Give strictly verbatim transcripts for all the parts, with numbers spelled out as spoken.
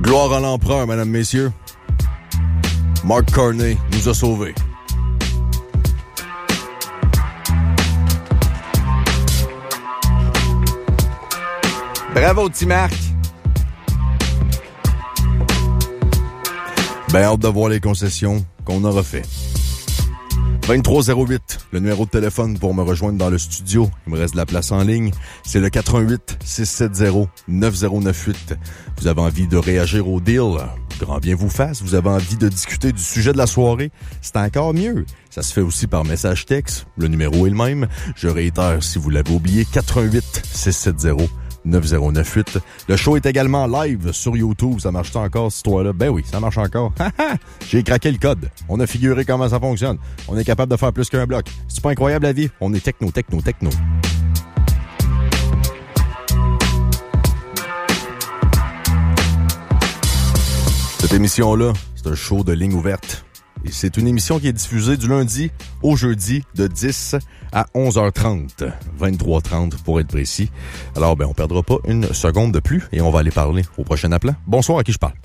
Gloire à l'empereur, mesdames, messieurs. Mark Carney nous a sauvés. Bravo, petit Marc. Ben, hâte de voir les concessions qu'on aura fait. vingt-trois zéro huit, le numéro de téléphone pour me rejoindre dans le studio. Il me reste de la place en ligne. C'est le quatre un huit, six sept zéro, neuf zéro neuf huit. Vous avez envie de réagir au deal? Grand bien vous fasse. Vous avez envie de discuter du sujet de la soirée? C'est encore mieux. Ça se fait aussi par message texte. Le numéro est le même. Je réitère, si vous l'avez oublié, quatre un huit, six sept zéro, neuf zéro neuf huit. Le show est également live sur YouTube. Ça marche-t-il encore, cette histoire-là? Ben oui, ça marche encore. J'ai craqué le code. On a figuré comment ça fonctionne. On est capable de faire plus qu'un bloc. C'est pas incroyable la vie? On est techno, techno, techno. Cette émission-là, c'est un show de ligne ouverte. Et c'est une émission qui est diffusée du lundi au jeudi de dix à onze heures trente. vingt-trois heures trente pour être précis. Alors, ben, on perdra pas une seconde de plus et on va aller parler au prochain appelant. Bonsoir, à qui je parle?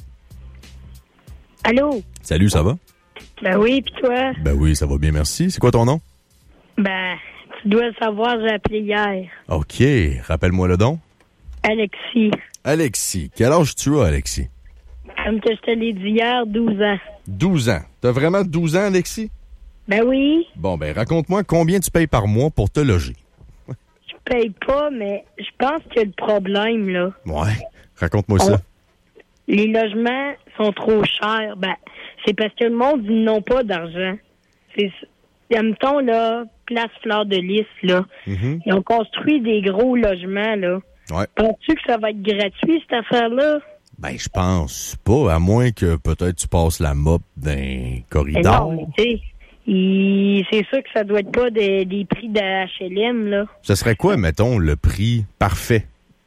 Allô? Salut, ça va? Ben oui, pis toi? Ben oui, ça va bien, merci. C'est quoi ton nom? Ben, tu dois le savoir, j'ai appelé hier. OK, rappelle-moi le don. Alexis. Alexis. Quel âge tu as, Alexis? Comme que je te l'ai dit hier, douze ans. douze ans. T'as vraiment douze ans, Alexis? Ben oui. Bon, ben, raconte-moi combien tu payes par mois pour te loger. Je paye pas, mais je pense que le problème, là... Ouais, raconte-moi on... ça. Les logements sont trop chers. Ben, c'est parce que le monde, ils n'ont pas d'argent. C'est... Mettons, là, Place Fleur de Lys, là. Mm-hmm. Ils ont construit des gros logements, là. Ouais. Penses-tu que ça va être gratuit, cette affaire-là? Ben, je pense pas, à moins que peut-être tu passes la mop d'un corridor. Non, mais tu sais, il... c'est sûr que ça doit être pas des, des prix de H L M, là. Ce serait quoi, mettons, le prix parfait?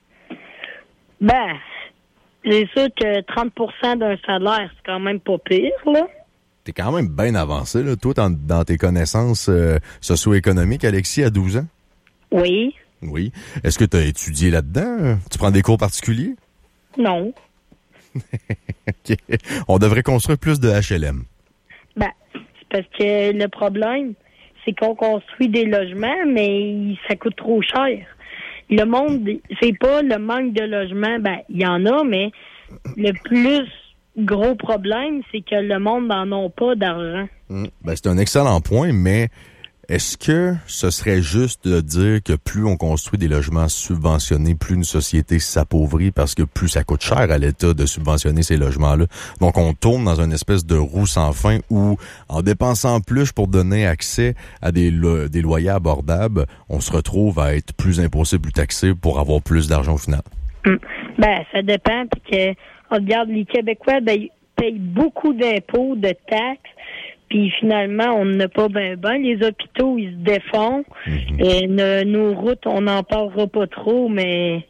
Ben, c'est sûr que trente pour cent d'un salaire, c'est quand même pas pire, là. T'es quand même bien avancé, là, toi, dans, dans tes connaissances euh, socio-économiques, Alexis, à douze ans? Oui. Oui. Est-ce que tu as étudié là-dedans? Tu prends des cours particuliers? Non. Okay. On devrait construire plus de H L M. Ben, c'est parce que le problème, c'est qu'on construit des logements, mais ça coûte trop cher. Le monde, c'est pas le manque de logements, ben, il y en a, mais le plus gros problème, c'est que le monde n'en a pas d'argent. Mmh. Ben, c'est un excellent point, mais est-ce que ce serait juste de dire que plus on construit des logements subventionnés, plus une société s'appauvrit parce que plus ça coûte cher à l'État de subventionner ces logements-là? Donc, on tourne dans une espèce de roue sans fin où, en dépensant plus pour donner accès à des, lo- des loyers abordables, on se retrouve à être plus imposé, plus taxé pour avoir plus d'argent au final. Hum. Ben, ça dépend. Puis que, on regarde, les Québécois, ben, ils payent beaucoup d'impôts, de taxes. Puis finalement, on n'a pas ben ben. Les hôpitaux, ils se défont. Mm-hmm. Et ne, nos routes, on n'en parlera pas trop, mais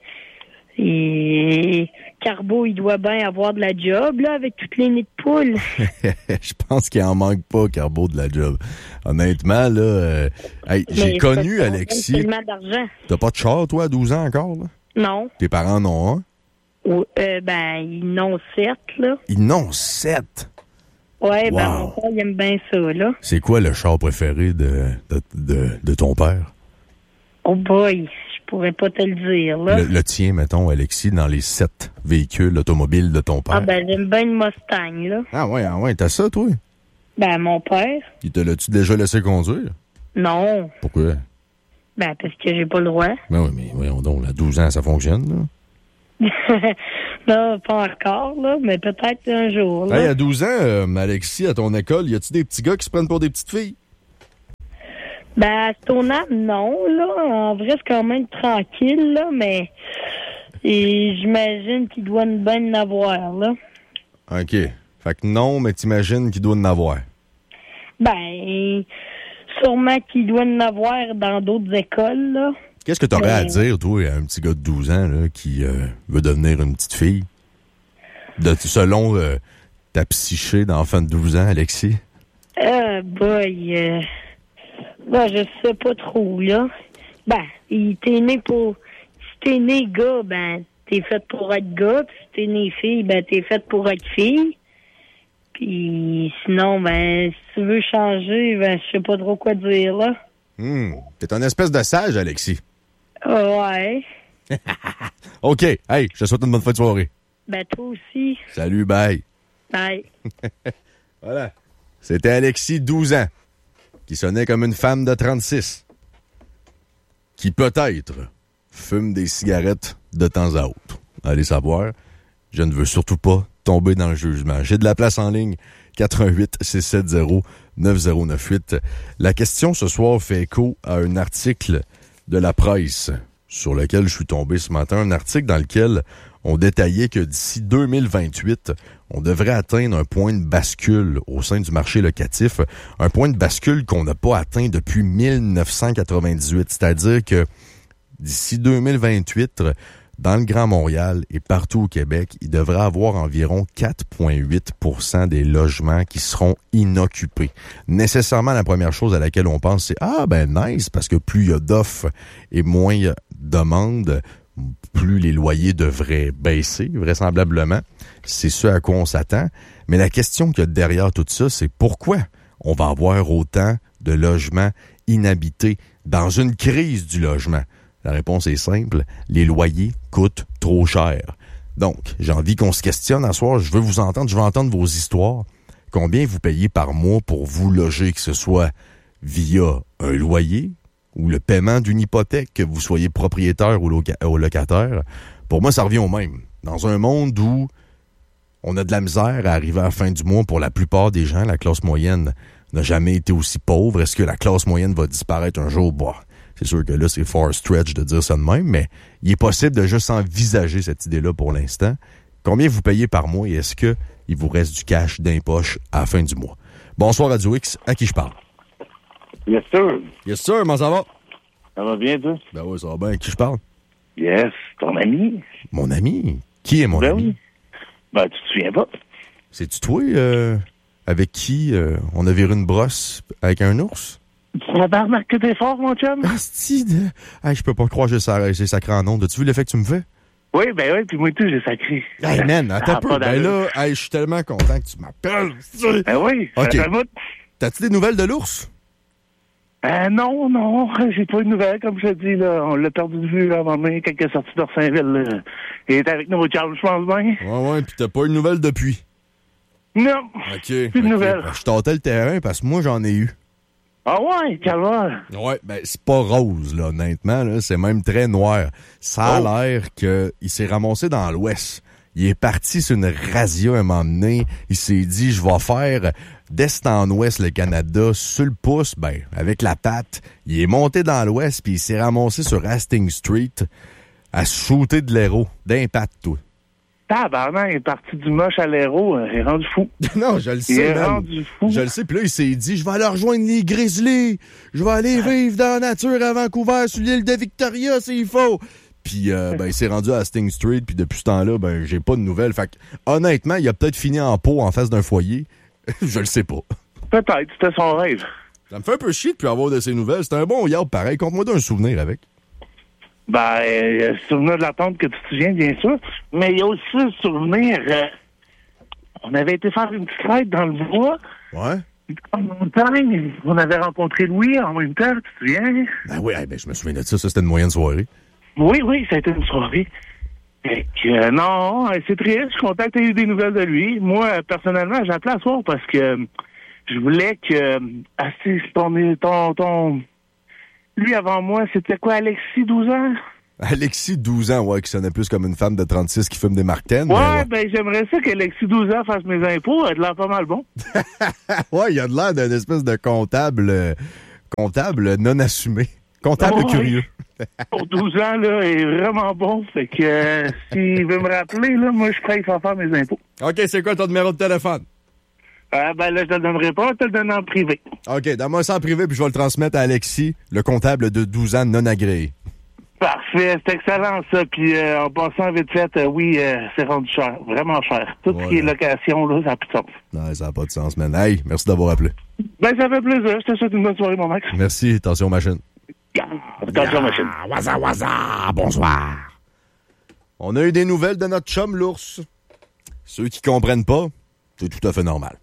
et, Carbo, il doit bien avoir de la job, là, avec toutes les nids de poules. Je pense qu'il en manque pas, Carbo, de la job. Honnêtement, là, euh, hey, j'ai mais connu Alexis. Tellement d'argent. T'as pas de char, toi, à douze ans encore, là? Non. Tes parents en ont un? Oh, euh, ben, ils n'ont sept, là. Ils n'ont sept? Ouais, wow. Ben, mon père, il aime bien ça, là. C'est quoi le char préféré de, de, de, de ton père? Oh boy, je pourrais pas te le dire, là. Le, le tien, mettons, Alexis, dans les sept véhicules automobiles de ton père. Ah, ben, j'aime bien une Mustang, là. Ah ouais, ah ouais, t'as ça, toi? Ben, mon père. Il te l'a-tu déjà laissé conduire? Non. Pourquoi? Ben, parce que j'ai pas le droit. Ben oui, mais voyons donc, à douze ans, ça fonctionne, là. Non, pas encore, là, mais peut-être un jour. Là. Hey, à douze ans, euh, Alexis, à ton école, y a-tu des petits gars qui se prennent pour des petites filles? Ben, à Stoneham, non, là. En vrai, c'est quand même tranquille, là, mais et j'imagine qu'il doit bien en avoir, là. OK. Fait que non, mais t'imagines qu'il doit en avoir. Ben, sûrement qu'il doit en avoir dans d'autres écoles, là. Qu'est-ce que t'aurais mais... à dire, toi, à un petit gars de douze ans là, qui euh, veut devenir une petite fille? De, selon euh, ta psyché d'enfant de douze ans, Alexis? Euh, boy, euh... ben, je sais pas trop, là. Ben, il t'es né pour... Si t'es né gars, ben, t'es faite pour être gars, puis si t'es né fille, ben t'es faite pour être fille. Puis sinon, ben, si tu veux changer, ben, je sais pas trop quoi dire, là. Hum, t'es un espèce de sage, Alexis. Ouais. OK. Hey, je te souhaite une bonne fin de soirée. Ben, toi aussi. Salut, bye. Bye. Voilà. C'était Alexis, douze ans, qui sonnait comme une femme de trente-six, qui peut-être fume des cigarettes de temps à autre. Allez savoir. Je ne veux surtout pas tomber dans le jugement. J'ai de la place en ligne, quatre un huit, six sept zéro, neuf zéro neuf huit. La question ce soir fait écho à un article de la presse sur lequel je suis tombé ce matin. Un article dans lequel on détaillait que d'ici deux mille vingt-huit, on devrait atteindre un point de bascule au sein du marché locatif. Un point de bascule qu'on n'a pas atteint depuis mille neuf cent quatre-vingt-dix-huit. C'est-à-dire que d'ici deux mille vingt-huit, dans le Grand Montréal et partout au Québec, il devrait avoir environ quatre virgule huit pour cent des logements qui seront inoccupés. Nécessairement, la première chose à laquelle on pense, c'est « Ah, ben nice », parce que plus il y a d'offres et moins il y a de demandes, plus les loyers devraient baisser, vraisemblablement. C'est ce à quoi on s'attend. Mais la question qu'il y a derrière tout ça, c'est pourquoi on va avoir autant de logements inhabités dans une crise du logement? La réponse est simple, les loyers coûtent trop cher. Donc, j'ai envie qu'on se questionne à soir, je veux vous entendre, je veux entendre vos histoires. Combien vous payez par mois pour vous loger, que ce soit via un loyer ou le paiement d'une hypothèque, que vous soyez propriétaire ou, loca- ou locataire? Pour moi, ça revient au même. Dans un monde où on a de la misère à arriver à la fin du mois pour la plupart des gens, la classe moyenne n'a jamais été aussi pauvre. Est-ce que la classe moyenne va disparaître un jour? Bah, c'est sûr que là, c'est far stretch de dire ça de même, mais il est possible de juste envisager cette idée-là pour l'instant. Combien vous payez par mois et est-ce que il vous reste du cash d'impoche à la fin du mois? Bonsoir, Radio X. À qui je parle? Yes, sir. Yes, sir. Comment ça va? Ça va bien, toi? Ben oui, ça va bien. À qui je parle? Yes. Ton ami? Mon ami? Qui est mon ben ami? Oui. Ben, tu te souviens pas? C'est-tu toi euh, avec qui euh, on a viré une brosse avec un ours? Tabarnak que t'es fort, mon chum? Asti de... Hey, je peux pas croire que j'ai, j'ai sacré en ondes. As-tu vu l'effet que tu me fais? Oui, ben oui, puis moi tout, j'ai sacré. Hey, man, attends Ah, un peu. pas Ben d'allure. là, hey, je suis tellement content que tu m'appelles. Ben oui, OK. ça va. T'as-tu des nouvelles de l'ours? Euh, non, non, j'ai pas eu de nouvelles, comme je te dis, là. On l'a perdu de vue, là, à un moment donné, quand il est sorti d'Orsainville, là. Il est avec nous au Charles, je pense bien. Ouais, ouais, pis t'as pas eu de nouvelles depuis. Non. OK. Plus de okay. nouvelles. Ben, je tâtais le terrain parce que moi, j'en ai eu. Ah ouais, calme. Ouais, ben c'est pas rose, là, honnêtement, là. C'est même très noir. Ça a Oh. l'air qu'il s'est ramassé dans l'ouest. Il est parti sur une razzia un moment donné. Il s'est dit, je vais faire d'est en ouest le Canada sur le pouce. Ben, avec la patte. Il est monté dans l'ouest puis il s'est ramassé sur Hastings Street à shooter de l'héros. D'impact, tout. Tabarnak, il est parti du moche à l'héros, il est rendu fou. Non, je le Il sais, est man. rendu fou. Je le sais, puis là, il s'est dit, je vais aller rejoindre les Grizzlies. Je vais aller vivre dans la nature à Vancouver, sur l'île de Victoria, s'il faut. Puis, euh, ben, il s'est rendu à Hastings Street, puis depuis ce temps-là, ben, j'ai pas de nouvelles. Fait que, honnêtement, il a peut-être fini en pot en face d'un foyer. Je le sais pas. Peut-être, c'était son rêve. Ça me fait un peu chier de plus avoir de ces nouvelles. C'était un bon yard pareil. Conte-moi d'un souvenir avec. Ben, il y a le souvenir de la tante que tu te souviens, bien sûr. Mais il y a aussi le souvenir... euh, on avait été faire une petite raid dans le bois. Ouais? En montagne. On avait rencontré Louis en même temps, tu te souviens? Ben oui, ben, je me souviens de ça. Ça, c'était une moyenne soirée. Oui, oui, ça a été une soirée. Fait que, euh, non, c'est triste. Je suis content que tu aies eu des nouvelles de lui. Moi, euh, personnellement, j'ai appelé à soir parce que euh, je voulais que... Euh, assez, ton, ton, ton... Lui, avant moi, c'était quoi, Alexis, douze ans? Alexis, douze ans, ouais, qui sonnait plus comme une femme de trente-six qui fume des Martens. Ouais, ouais. ben j'aimerais ça qu'Alexis, douze ans, fasse mes impôts. Elle a l'air pas mal bon. Ouais, il a de l'air d'un espèce de comptable, euh, comptable non assumé. Comptable Ouais. curieux. Pour douze ans, là, il est vraiment bon. Fait que euh, s'il veut me rappeler, là, moi, je suis prêt à faire mes impôts. OK, c'est quoi ton numéro de téléphone? Ah, ben là, je te le donnerai pas, je te le donne en privé. OK, donne-moi ça en privé, puis je vais le transmettre à Alexis, le comptable de douze ans non agréé. Parfait, c'est excellent, ça. Puis euh, en passant vite fait, euh, oui, euh, c'est rendu cher, vraiment cher. Tout Ouais. ce qui est location, là, ça n'a plus de sens. Non, ça n'a pas de sens, man. Hey, merci d'avoir appelé. Ben, ça fait plaisir. Je te souhaite une bonne soirée, mon Max. Merci, attention machine. Yeah. Attention, machine. Waza, waza, bonsoir. On a eu des nouvelles de notre chum l'ours. Ceux qui comprennent pas, c'est tout à fait normal.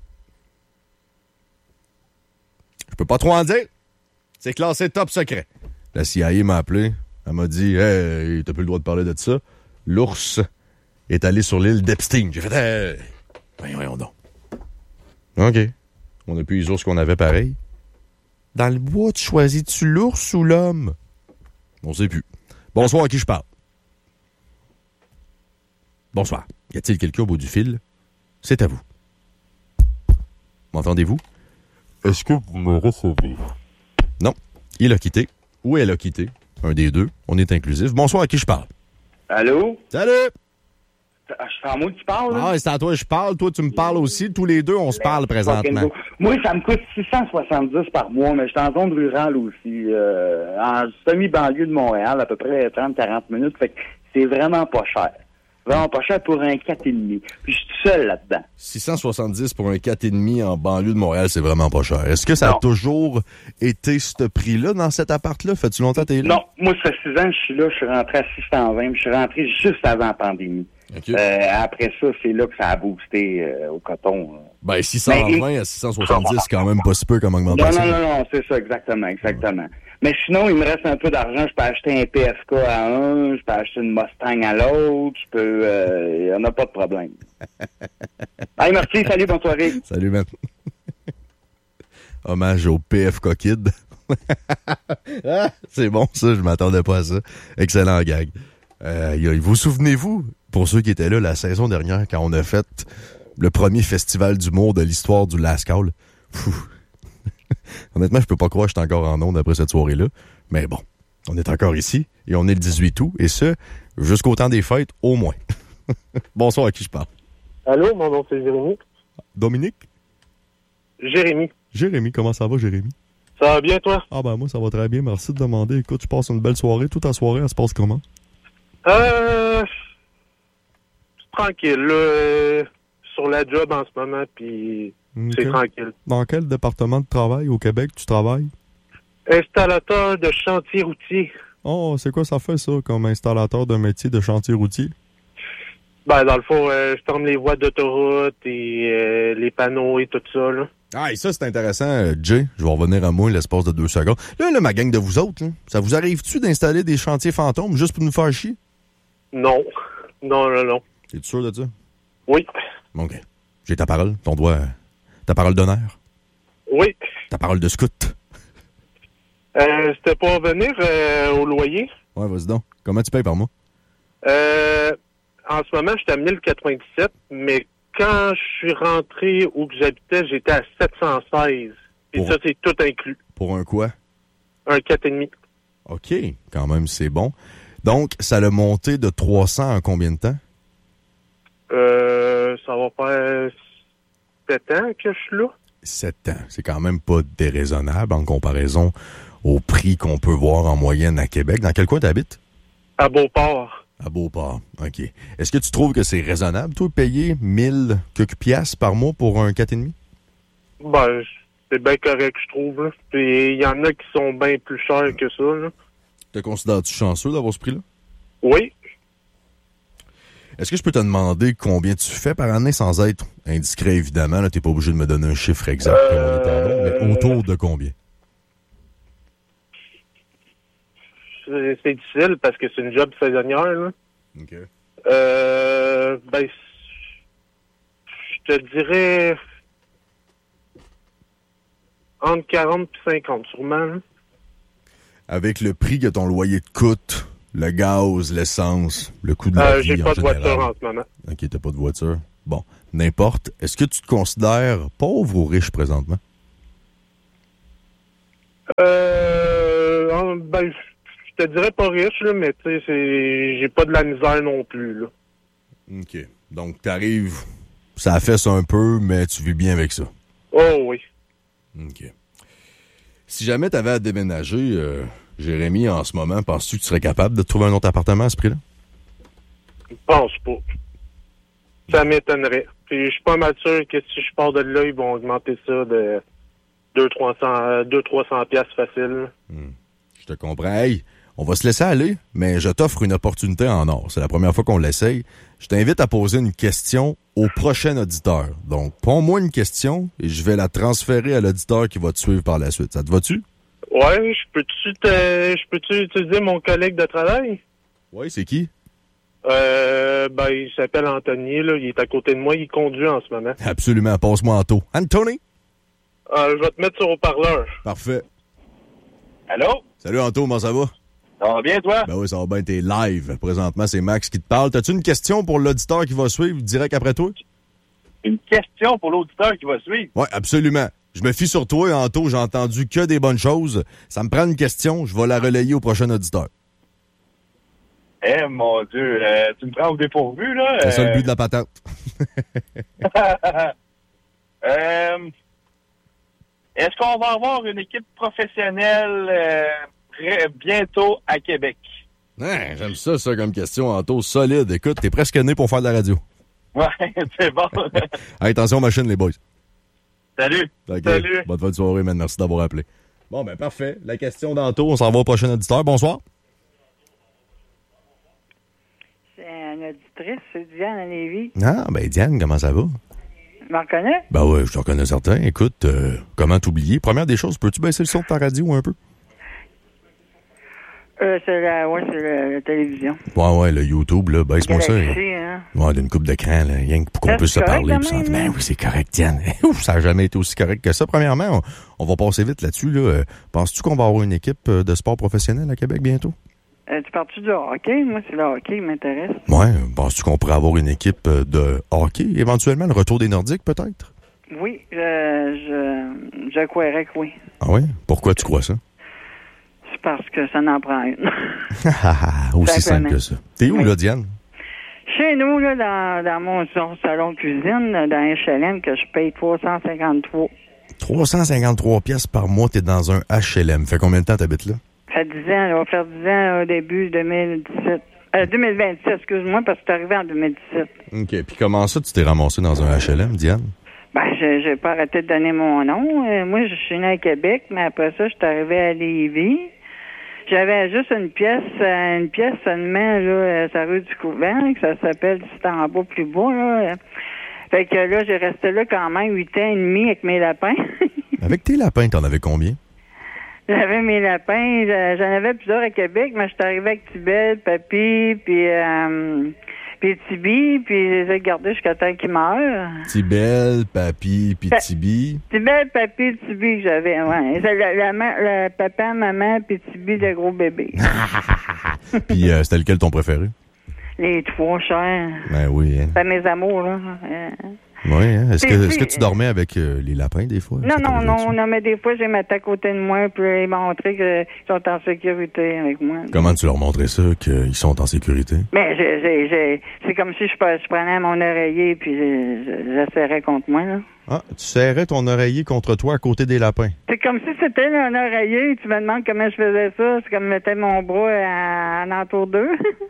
Je peux pas trop en dire. C'est classé top secret. La C I A m'a appelé. Elle m'a dit, hey, t'as plus le droit de parler de ça. L'ours est allé sur l'île d'Epstein. J'ai fait, hey, voyons, voyons donc. OK. On a plus les ours qu'on avait pareil. Dans le bois, tu choisis-tu l'ours ou l'homme? On sait plus. Bonsoir, à qui je parle? Bonsoir. Y a-t-il quelqu'un au bout du fil? C'est à vous. M'entendez-vous? Est-ce que vous me recevez? Non. Il a quitté. Ou elle a quitté. Un des deux. On est inclusif. Bonsoir, à qui je parle? Allô? Salut! C'est à moi que tu parles, là? Ah, c'est à toi que je parle. Toi, tu me parles aussi. Tous les deux, on se parle présentement. Moi, ça me coûte six cent soixante-dix par mois, mais je suis en zone rurale aussi. Euh, en semi-banlieue de Montréal, à peu près trente à quarante minutes. Fait que c'est vraiment pas cher. Vraiment pas cher pour un quatre virgule cinq. Puis je suis tout seul là-dedans. six cent soixante-dix pour un quatre virgule cinq en banlieue de Montréal, c'est vraiment pas cher. Est-ce que ça non. a toujours été ce prix-là dans cet appart-là? Fais-tu longtemps que t'es là? Non, moi, ça fait six ans que je suis là. Je suis rentré à six cent vingt. Je suis rentré juste avant la pandémie. Okay. Euh, après ça, c'est là que ça a boosté euh, au coton. Ben, six cent vingt mais, à six cent soixante-dix, c'est quand même pas si peu comme augmentation. Non, non, non, non, c'est ça, exactement, exactement. Ouais. Mais sinon, il me reste un peu d'argent. Je peux acheter un P F K à un, je peux acheter une Mustang à l'autre, je peux... Il euh, n'y en a pas de problème. Hey, merci, salut, bonne soirée. Salut, man. Hommage au P F K Kid. Ah, c'est bon, ça, je m'attendais pas à ça. Excellent gag. Euh, vous souvenez-vous, pour ceux qui étaient là la saison dernière, quand on a fait le premier festival d'humour de l'histoire du Last Call? Honnêtement, je peux pas croire que je suis encore en onde après cette soirée-là. Mais bon, on est encore ici et on est le dix-huit août, et ce, jusqu'au temps des fêtes, au moins. Bonsoir, à qui je parle? Allô, mon nom c'est Jérémy. Dominique? Jérémy. Jérémy, comment ça va, Jérémy? Ça va bien, toi? Ah ben moi, ça va très bien, merci de demander. Écoute, je passe une belle soirée. Toute ta soirée, elle se passe comment? Euh... Tranquille, là, euh, sur la job en ce moment, puis okay. C'est tranquille. Dans quel département de travail au Québec tu travailles? Installateur de chantier routier. Oh, c'est quoi ça fait, ça, comme installateur de métier de chantier routier? Ben, dans le fond, euh, je tourne les voies d'autoroute et euh, les panneaux et tout ça, là. Ah, et ça, c'est intéressant, euh, Jay. Je vais revenir à moi l'espace de deux secondes. Là, là, ma gang de vous autres, là, ça vous arrive-tu d'installer des chantiers fantômes juste pour nous faire chier? Non. Non, non, non. Es-tu sûr de ça? Oui. OK. J'ai ta parole, ton doigt, ta parole d'honneur. Oui. Ta parole de scout. Euh, c'était pour venir euh, au loyer. Ouais, vas-y donc. Comment tu payes par mois? Euh, en ce moment, j'étais à mille quatre-vingt-dix-sept, mais quand je suis rentré où j'habitais, j'étais à sept cent seize. Et pour... ça, c'est tout inclus. Pour un quoi? Un quatre virgule cinq. OK. Quand même, c'est bon. Donc, ça l'a monté de trois cents en combien de temps? Euh, ça va faire sept ans que je suis là. sept ans. C'est quand même pas déraisonnable en comparaison au prix qu'on peut voir en moyenne à Québec. Dans quel coin tu habites? À Beauport. À Beauport, OK. Est-ce que tu trouves que c'est raisonnable, toi, payer mille quelques piastres par mois pour un quatre virgule cinq? Ben, c'est bien correct, je trouve. Là. Puis il y en a qui sont bien plus chers que ça. Là. Te considères-tu chanceux d'avoir ce prix-là? Oui. Est-ce que je peux te demander combien tu fais par année sans être indiscret, évidemment? Tu n'es pas obligé de me donner un chiffre exact euh... comme on est en long, mais autour de combien? C'est, c'est difficile parce que c'est une job saisonnière. Là. OK. Euh, ben, je te dirais entre quarante et cinquante, sûrement. Là. Avec le prix que ton loyer te coûte, le gaz, l'essence, le coût de la euh, vie j'ai pas en de général. voiture en ce moment. OK, t'as pas de voiture. Bon, n'importe. Est-ce que tu te considères pauvre ou riche présentement? Euh, ben, je te dirais pas riche, là, mais tu sais, c'est, j'ai pas de la misère non plus, là. OK. Donc, t'arrives, ça affaisse un peu, mais tu vis bien avec ça. Oh oui. OK. Si jamais t'avais à déménager, euh, Jérémy, en ce moment, penses-tu que tu serais capable de trouver un autre appartement à ce prix-là? Je pense pas. Ça m'étonnerait. Puis je suis pas mal sûr que si je pars de là, ils vont augmenter ça de deux cents à trois cents piastres facile. Hmm. Je te comprends. Hey, On va se laisser aller, mais je t'offre une opportunité en or. C'est la première fois qu'on l'essaye. Je t'invite à poser une question au prochain auditeur. Donc, pose-moi une question et je vais la transférer à l'auditeur qui va te suivre par la suite. Ça te va-tu? Ouais, je peux-tu te, je peux-tu utiliser mon collègue de travail? Oui, c'est qui? Euh, ben, il s'appelle Anthony, là. Il est à côté de moi, il conduit en ce moment. Absolument, passe-moi Anto. Anthony? Euh, je vais te mettre sur haut-parleur. Parfait. Allô? Salut Anto, comment ça va? Ça va bien, toi? Ben oui, ça va bien, t'es live. Présentement, c'est Max qui te parle. T'as-tu une question pour l'auditeur qui va suivre direct après toi? Une question pour l'auditeur qui va suivre? Oui, absolument. Je me fie sur toi, Anto. J'ai entendu que des bonnes choses. Ça me prend une question. Je vais la relayer au prochain auditeur. Eh, mon Dieu, euh, tu me prends au dépourvu, là? C'est ça le euh... but de la patente. euh... Est-ce qu'on va avoir une équipe professionnelle euh, très bientôt à Québec? Ouais, j'aime ça, ça, comme question, Anto. Solide. Écoute, t'es presque né pour faire de la radio. Ouais, c'est bon. Hey, attention, machine, les boys. Salut. Okay. Salut. Bonne fin de soirée, man. Merci d'avoir appelé. Bon, ben, parfait. La question d'Anto, on s'en va au prochain auditeur. Bonsoir. C'est une auditrice, c'est Diane à Lévis. Ah, ben, Diane, comment ça va? Tu m'en reconnais? Ben ouais, je te reconnais certain. Écoute, euh, comment t'oublier? Première des choses, peux-tu baisser le son de ta radio un peu? Euh, c'est la, ouais, c'est la, la télévision. Ouais, ouais, le YouTube, là, baisse-moi ça. Galaxy, hein? Ouais, d'une coupe d'écran, là, rien que pour qu'on Ça, puisse se c'est correct, parler. quand Pis ça, même, ben hein? oui, c'est correct, Diane. Ouf, ça n'a jamais été aussi correct que ça. Premièrement, on, on va passer vite là-dessus. Là. Euh, penses-tu qu'on va avoir une équipe euh, de sport professionnel à Québec bientôt? Euh, tu parles-tu du hockey? Moi, c'est le hockey qui m'intéresse. Ouais, penses-tu qu'on pourrait avoir une équipe euh, de hockey, éventuellement, le retour des Nordiques, peut-être? Oui, je, je, je croirais que oui. Ah oui? Pourquoi tu crois ça? C'est parce que ça n'en prend une. Aussi Simplement. simple que ça. T'es où, Oui. là, Diane? Chez nous, là, dans, dans mon salon de cuisine, dans un H L M, que je paye trois cent cinquante-trois. trois cent cinquante-trois piastres par mois, t'es dans un H L M. Fait combien de temps t'habites là? Ça fait dix ans, là, on va faire dix ans au début deux mille dix-sept. Euh, deux mille vingt-sept, excuse-moi, parce que c'est arrivé en deux mille dix-sept. OK. Puis comment ça, tu t'es ramassé dans un H L M, Diane? Ben, je j'ai pas arrêté de donner mon nom. Euh, moi, je suis née à Québec, mais après ça, je suis arrivée à Lévis. J'avais juste une pièce, euh, une pièce seulement, là, euh, sur la rue du Couvent, que ça s'appelle C'est en bas plus bas, là. Fait que là, j'ai resté là quand même huit ans et demi avec mes lapins. Avec tes lapins, t'en avais combien? J'avais mes lapins, j'en avais plusieurs à Québec, mais je suis arrivée avec Tibet, Papy, puis euh, puis Tibi, puis je les ai gardés jusqu'à temps qu'ils meurent. Tibelle, Papy, puis Pa- Tibi. Tibet, Papy, Tibi que j'avais, ouais. C'est la, la, ma- le papa, maman, puis Tibi, le gros bébé. Puis euh, c'était lequel ton préféré? Les trois chers. Ben oui, hein. C'est mes amours, là. Euh, Oui, hein. Est-ce que, C'est- est-ce que tu dormais avec euh, les lapins des fois? Non, Ça non, t'arrivait-tu? non, non, mais des fois, j'ai ma à côté de moi pour les montrer qu'ils sont en sécurité avec moi. Comment tu leur montrais ça, qu'ils sont en sécurité? Mais j'ai, j'ai, j'ai, c'est comme si je, je prenais mon oreiller puis je, je, je serrais contre moi, là. Ah, tu serrais ton oreiller contre toi à côté des lapins. C'est comme si c'était un oreiller. Tu me demandes comment je faisais ça. C'est comme je mettais mon bras à, à l'entour d'eux.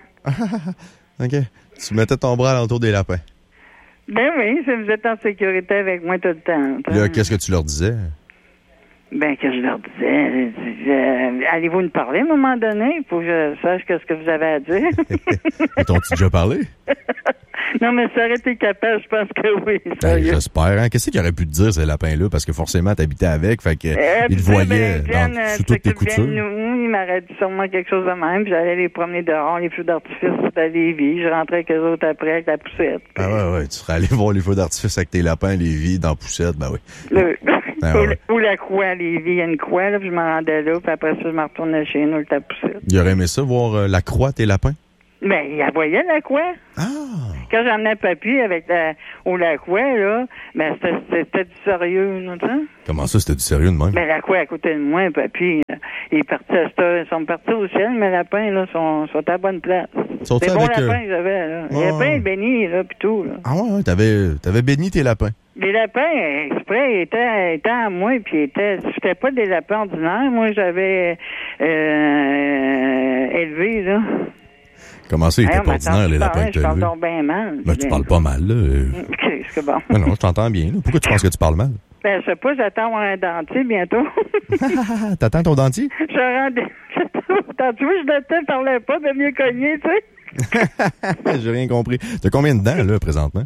OK. Tu mettais ton bras alentour des lapins. Ben oui, si vous êtes en sécurité avec moi tout le temps. Puis là, qu'est-ce que tu leur disais? Ben, que je leur disais, je disais, allez-vous nous parler à un moment donné pour que je sache ce que vous avez à dire? T'ont-tu déjà parlé? Non, mais ça aurait été capable, je pense que oui. Ben, sérieux. j'espère. Hein? Qu'est-ce qu'ils auraient pu te dire, ces lapins-là? Parce que forcément, t'habitais avec, fait que Euh, ils te puis, voyaient ben, dans, Diane, euh, sous toutes tes s'occupe bien de coutures. nous. Il m'aurait dit sûrement quelque chose de même. Puis j'allais les promener dehors, les feux d'artifice à Lévis. Je rentrais avec eux autres après avec la poussette. Ah ouais, ouais. Tu serais allé voir les feux d'artifice avec tes lapins, les vies dans la poussette, ben oui. Le- Ah, ou, ouais. ou la croix à Lévis. Il y a une croix, là, puis je me rendais là. Puis après ça, je me retournais chez nous, le tapoussette. Il aurait aimé ça, voir euh, la croix, tes lapins? Mais il la voyait, la croix. Ah! Quand j'emmenais Papy avec la, au la croix, là, ben, c'était, c'était du sérieux, là, tu sais. Comment ça, c'était du sérieux de même? Mais la croix à côté de moi, Papy, euh, il est parti à cette- ils sont partis au ciel, mais les lapins, là, sont, sont à la bonne place. Sont-ils C'est bon avec, euh, lapin que j'avais, là. Il y Ah. avait plein de bénis, là, pis tout, là. Ah ouais, ouais, t'avais, t'avais béni tes lapins. Les lapins, exprès, étaient, étaient à moi, puis étaient, c'était pas des lapins ordinaires. Moi, j'avais, euh, élevé, là. Comment ça, ils étaient Hey, on pas ordinaires, les m'entend lapins parler, que t'as Je élevés? parle bien mal. Ben, tu parles pas mal, là. euh. OK, c'est bon. Non, non, je t'entends bien. là. Pourquoi tu penses que tu parles mal? Ben, je sais pas, j'attends avoir un dentier bientôt. T'attends ton dentier? Je rendais. T'as tu vois, je ne parlais pas de mieux cogner, tu sais. J'ai rien compris. T'as combien de dents, là, présentement?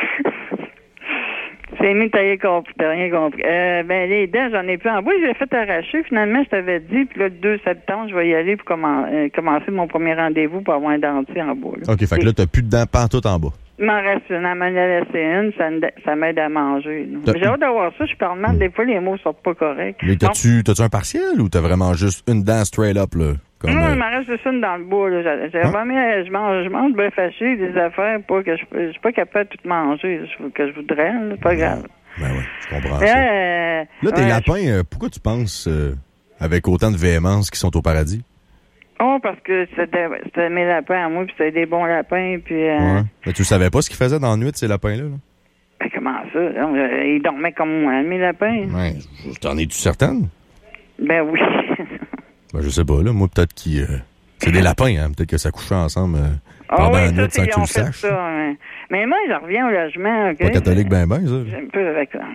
C'est mis taillé compris, t'as rien compris. Euh, ben, les dents, j'en ai plus en bas. J'ai fait arracher, finalement, je t'avais dit. Puis là, le deux septembre, je vais y aller pour commen- euh, commencer mon premier rendez-vous pour avoir un dentier en bas. Là. OK, fait que là, t'as plus de dents pantoute en bas. Il m'en reste une. Elle m'en a laissé une. Ça, me- ça m'aide à manger. là. J'ai hâte d'avoir ça. Je parle mal. Des fois, les mots sortent pas corrects. Mais t'as-tu, t'as-tu un partiel ou t'as vraiment juste une dent straight up, là? Comme, Non, euh, il m'en reste juste une dans le bas. Là. J'ai, j'ai Hein? vraiment, je mange, je mange bien fâché des affaires pas que je, je suis pas capable de tout manger je- que je voudrais. Là. C'est pas grave. Ben oui, je comprends Euh, ça. euh, Là, tes ouais, lapins, euh, pourquoi tu penses euh, avec autant de véhémence qu'ils sont au paradis? Oh, parce que c'était, c'était mes lapins à moi, puis c'était des bons lapins, puis... Euh, Ouais. Mais tu savais pas ce qu'ils faisaient dans la nuit, ces lapins-là? Là? ben, comment ça? Donc, euh, ils dormaient comme moi, mes lapins. Ouais. T'en es-tu certaine? Ben oui. Ben, je sais pas, là. Moi, peut-être qu'ils... euh, c'est des lapins, hein. Peut-être que ça couchait ensemble euh, Ah pendant oui, la ça, nuit c'est, sans que ils tu ont le fait saches. ça. hein. Mais moi, je reviens au logement, OK? Pas catholique ben ben, ça. J'ai un peu avec ça.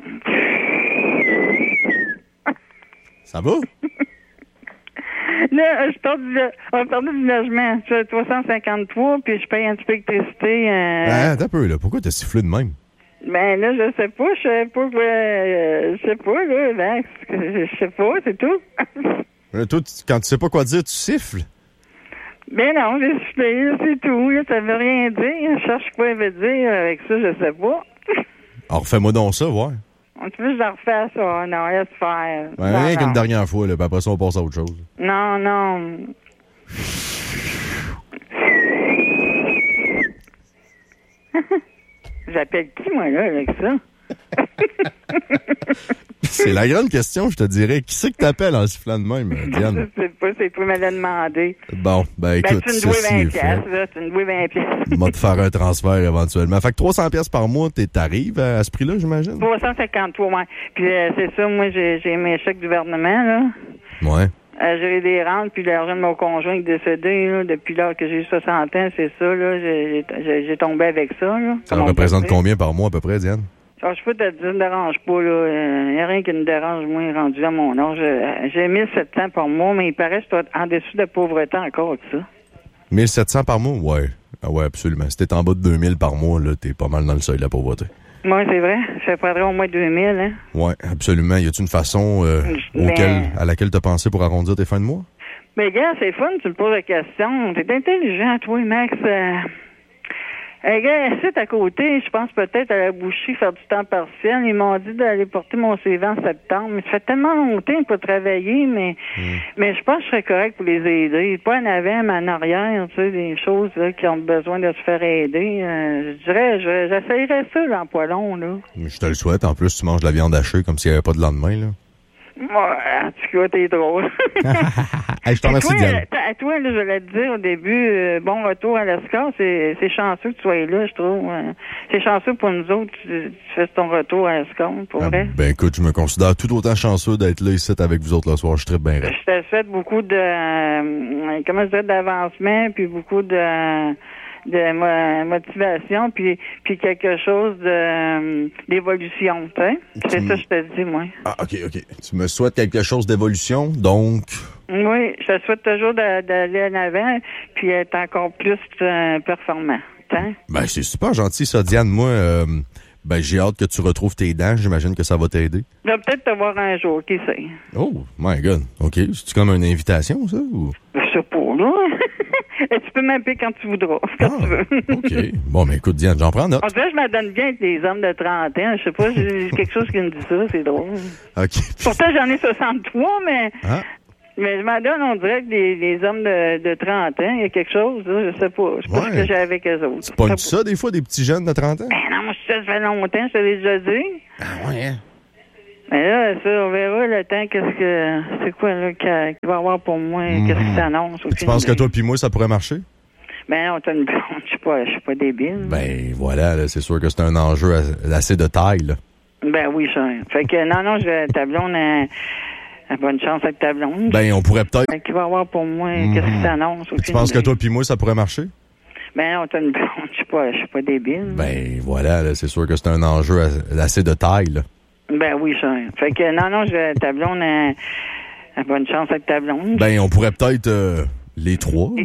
Ça va? Là, je pars du, on a perdu du logement. Je suis trois cent cinquante-trois, puis je paye un petit peu d'électricité. Euh, Ah, t'as peu, là. Pourquoi t'as sifflé de même? Ben là, je sais pas, je sais pas, euh, je sais pas, là, ben, je sais pas, c'est tout. Là, toi, tu- quand tu sais pas quoi dire, tu siffles. Ben non, j'ai soufflé, c'est tout, là, ça veut rien dire. Je cherche quoi elle veut dire avec ça, je sais pas. Alors, fais-moi donc ça, ouais. Tu veux que je la refasse ça? Non, laisse faire. Ouais, non, rien non. qu'une dernière fois, là, puis après ça, on passe à autre chose. Non, non. J'appelle qui, moi, là, avec ça? C'est la grande question, je te dirais. Qui c'est que t'appelles en sifflant de même, Diane? Je sais pas, c'est toi qui me l'as demandé. Bon, ben Ben, écoute, tu me dois ceci vingt est fait. piastres, là, tu me dois vingt piastres. On va te faire un transfert éventuellement. Fait que trois cents pièces par mois, t'es- t'arrives à, à ce prix-là, j'imagine? trois cent cinquante-trois, ouais. Puis euh, c'est ça, moi, j'ai, j'ai mes chèques du gouvernement, là. Ouais. Euh, j'ai eu des rentes, puis l'argent de mon conjoint qui est décédé, là, depuis l'heure que j'ai eu soixante ans, c'est ça, là. J'ai, j'ai, j'ai tombé avec ça, là. Ça Comme on représente peut dire. combien par mois, à peu près, Diane? Alors, je peux te dire, ça me dérange pas, là. Il n'y a rien qui me dérange, moi, rendu à mon âge. Euh, J'ai mille sept cents par mois, mais il paraît que je dois être en dessous de la pauvreté encore avec ça. mille sept cents par mois? Ouais. Ah ouais, absolument. Si t'es en bas de deux mille par mois, là, t'es pas mal dans le seuil de la pauvreté. Moi, c'est vrai. Ça prendrait au moins deux mille, hein. Ouais, absolument. Y a-t-il une façon euh, Mais- auquel, à laquelle t'as pensé pour arrondir tes fins de mois? Mais gars, c'est fun, tu me poses la question. T'es intelligent, toi, Max. Euh... Hey, gars, ici, à côté, je pense peut-être à la boucherie faire du temps partiel. Ils m'ont dit d'aller porter mon C V en septembre. Mais ça fait tellement longtemps pour travailler, mais mais je pense que je serais correct pour les aider. Pas en avant, mais en arrière, tu sais, des choses là, qui ont besoin de se faire aider. Euh, je dirais, je- j'essayerais ça, l'emploi long, là. Je te le souhaite. En plus, tu manges de la viande hachée comme s'il n'y avait pas de lendemain, là. Ouais, en tout cas, t'es drôle. Hey, je t'en remercie, toi, Diane. euh, à toi, là, je voulais te dire au début, euh, bon retour à l'Escar. C'est, c'est chanceux que tu sois là, je trouve. euh. c'est chanceux pour nous autres, tu, tu fais ton retour à l'Escar, pour Ah, vrai. ben écoute, je me considère tout autant chanceux d'être là ici avec vous autres le soir. Je suis très bien raide. Je te souhaite beaucoup de, euh, comment je dirais, d'avancement, puis beaucoup de, de mo- motivation, puis, puis quelque chose de, euh, d'évolution, tu sais. C'est Tu ça m- que je te dis, moi. Ah, OK, OK. Tu me souhaites quelque chose d'évolution, donc... Oui, je te souhaite toujours de- d'aller en avant, puis être encore plus euh, performant. Hein? Ben, c'est super gentil, ça, Diane. Moi, euh, ben, j'ai hâte que tu retrouves tes dents. J'imagine que ça va t'aider. Je vais peut-être te voir un jour, qui sait? Oh, my God. OK. C'est-tu comme une invitation, ça? Ou... Je sais pas, là. Et tu peux m'appeler quand tu voudras, quand Ah, tu veux. OK. Bon, ben, écoute, Diane, j'en prends note. On dirait que je m'adonne bien avec les hommes de trente ans. Je sais pas, j'ai quelque chose qui me dit ça, c'est drôle. OK. Pourtant, j'en ai soixante-trois, mais... Ah. Mais je m'adonne, on dirait que les, les hommes de, de trente ans, il y a quelque chose, là, je sais pas. Je sais pas Ouais. ce que j'ai avec eux autres. Tu pognes Je sais ça, des fois, des petits jeunes de trente ans? pas. Ben non, moi, ça fait longtemps, je te l'ai déjà dit. Ah, ouais, hein? Mais là, ça, on verra le temps, qu'est-ce que... C'est quoi, là, qu'il qu'il va y avoir pour moi, qu'est-ce qui s'annonce. Tu penses que toi puis moi, ça pourrait marcher? Ben non, t'as une blonde, je suis pas, je suis pas débile. Ben, voilà, là, c'est sûr que c'est un enjeu as- assez de taille, là. Ben oui, cher. Fait que, non, non, je vais, ta blonde, euh, euh, bonne chance avec ta blonde. Ben, on pourrait peut-être... Fait qu'il va y avoir pour moi, qu'est-ce qui s'annonce. Tu penses que toi puis moi, ça pourrait marcher? Ben non, t'as une blonde, je suis pas, je suis pas débile. Ben, voilà, là, c'est sûr que c'est un enjeu as- assez de taille, là. Ben oui, ça. Fait que, non, non, je, ta blonde, euh, bonne chance avec ta blonde. Ben, on pourrait peut-être euh, les trois.